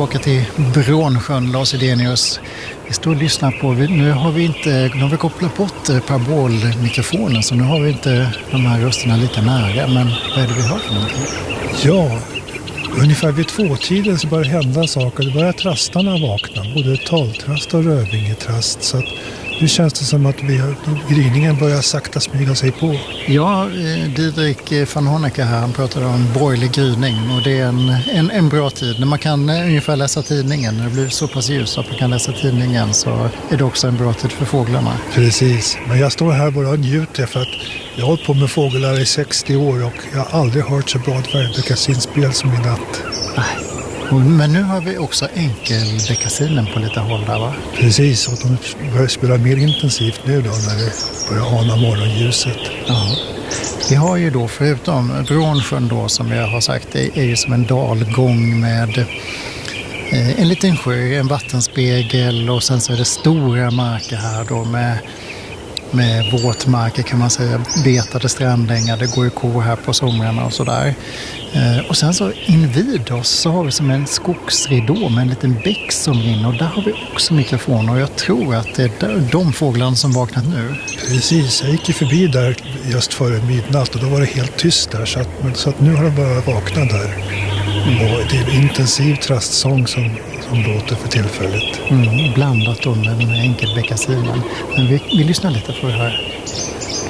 tillbaka till Brånsjön, Lars Edenius. Vi står och lyssnar på, nu har vi kopplat bort parabolmikrofonen, så nu har vi inte de här rösterna lika nära, men vad är det vi hör för någonting? Ja, ungefär vid 2-tiden så börjar hända saker. Det börjar trastarna vakna, både taltrast och rödvingetrast, så att nu känns det som att gryningen börjar sakta smyga sig på. Ja, Didrik van Honecker här, han pratade om borgerlig gryning, och det är en bra tid. När man kan ungefär läsa tidningen, när det blir så pass ljus att man kan läsa tidningen, så är det också en bra tid för fåglarna. Precis, men jag står här bara och njuter för att jag har hållit på med fåglar i 60 år och jag har aldrig hört så bra dvärgbeckasinspel som i natt. Men nu har vi också enkelbeckasinen på lite håll där, va? Precis, och de börjar spela mer intensivt nu då när det börjar ana morgonljuset. Ja. Vi har ju då, förutom Brånsjön då, som jag har sagt, det är ju som en dalgång med en liten sjö, en vattenspegel, och sen så är det stora marker här då med våtmarker, kan man säga, betade strandängar, det går ju kor här på somrarna och sådär. Och sen så invid oss så har vi som en skogsridå med en liten bäck som rinner, och där har vi också mikrofoner, och jag tror att det är de fåglarna som vaknat nu. Precis, jag gick ju förbi där just före midnatt och då var det helt tyst där, så att nu har de börjat vakna där. Och det är intensiv trastsång som låter för tillfället. Blandat då med den här enkelbeckasinen. Men vi lyssnar lite på det här.